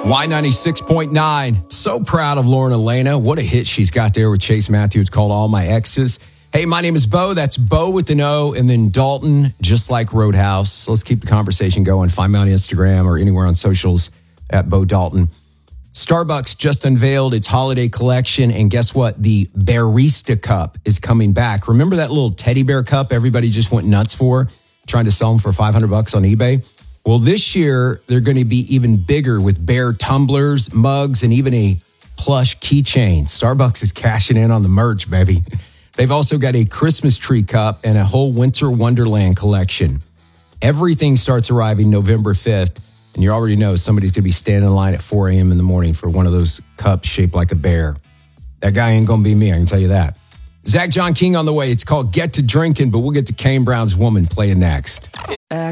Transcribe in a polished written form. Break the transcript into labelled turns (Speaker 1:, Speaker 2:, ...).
Speaker 1: Y96.9. So proud of Lauren Elena. What a hit she's got there with Chase Matthews. It's called All My Exes. Hey, my name is Bo. That's Bo with an O. And then Dalton, just like Roadhouse. Let's keep the conversation going. Find me on Instagram or anywhere on socials at Bo Dalton. Starbucks just unveiled its holiday collection. And guess what? The Barista Cup is coming back. Remember that little teddy bear cup everybody just went nuts for? Trying to sell them for $500 on eBay? Well, this year, they're going to be even bigger with bear tumblers, mugs, and even a plush keychain. Starbucks is cashing in on the merch, baby. They've also got a Christmas tree cup and a whole Winter Wonderland collection. Everything starts arriving November 5th, and you already know somebody's going to be standing in line at 4 a.m. in the morning for one of those cups shaped like a bear. That guy ain't going to be me, I can tell you that. Zach John King on the way. It's called Get to Drinking, but we'll get to Kane Brown's Woman playing next.